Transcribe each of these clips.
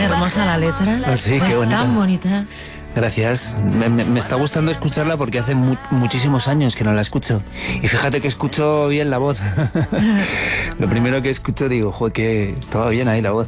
hermosa la letra. Ah, sí, qué bonita. Tan bonita. Gracias. Me está gustando escucharla porque hace muchísimos años que no la escucho. Y fíjate que escucho bien la voz. Lo primero que escucho digo, joder, que estaba bien ahí la voz.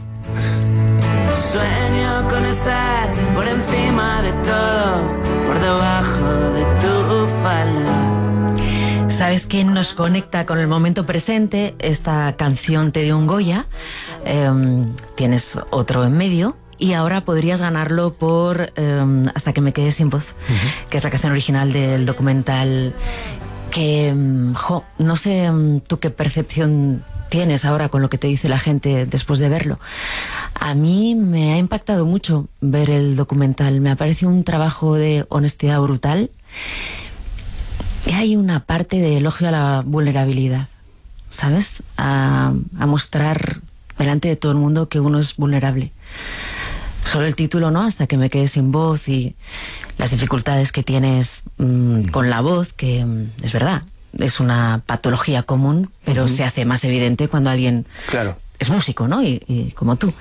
Sueño con estar por encima de todo, por debajo de tu falda. ¿Sabes quién nos conecta con el momento presente? Esta canción te dio un Goya. Tienes otro en medio. Y ahora podrías ganarlo por Hasta que me quedé sin voz, que es la canción original del documental que, no sé tú qué percepción tienes ahora con lo que te dice la gente después de verlo. A mí me ha impactado mucho ver el documental, me ha parecido un trabajo de honestidad brutal y hay una parte de elogio a la vulnerabilidad, ¿sabes? A mostrar delante de todo el mundo que uno es vulnerable. Solo el título, ¿no? Hasta que me quedé sin voz y las dificultades que tienes con la voz, que es verdad, es una patología común, pero se hace más evidente cuando alguien es músico, ¿no? Y como tú.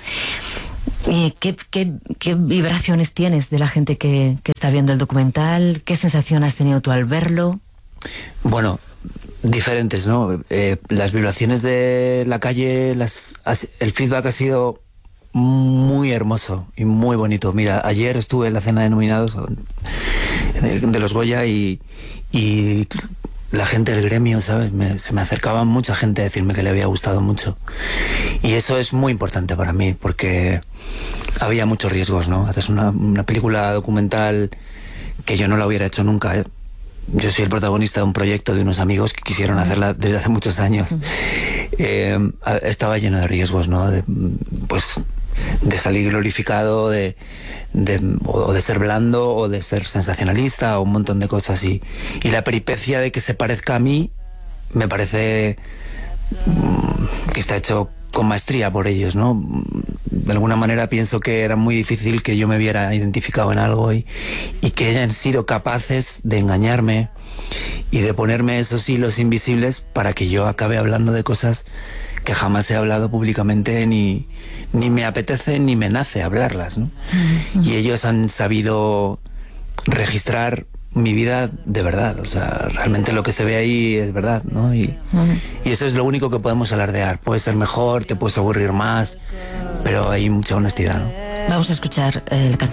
¿Qué vibraciones tienes de la gente que está viendo el documental? ¿Qué sensación has tenido tú al verlo? Bueno, diferentes, ¿no? Las vibraciones de la calle, el feedback ha sido muy hermoso y muy bonito. Mira, ayer estuve en la cena de nominados de los Goya y la gente del gremio, ¿sabes? Se me acercaba mucha gente a decirme que le había gustado mucho. Y eso es muy importante para mí porque había muchos riesgos, ¿no? Haces una película documental que yo no la hubiera hecho nunca, ¿eh? Yo soy el protagonista de un proyecto de unos amigos que quisieron hacerla desde hace muchos años. Estaba lleno de riesgos, ¿no? De salir glorificado, o de ser blando, o de ser sensacionalista, o un montón de cosas. Y la peripecia de que se parezca a mí, me parece que está hecho con maestría por ellos, ¿no? De alguna manera pienso que era muy difícil que yo me viera identificado en algo y que hayan sido capaces de engañarme y de ponerme esos hilos invisibles para que yo acabe hablando de cosas que jamás he hablado públicamente ni me apetece ni me nace hablarlas, ¿no? Y ellos han sabido registrar mi vida de verdad, o sea, realmente lo que se ve ahí es verdad, ¿no? Y eso es lo único que podemos alardear. Puede ser mejor, te puedes aburrir más, pero hay mucha honestidad, ¿no? Vamos a escuchar la canción.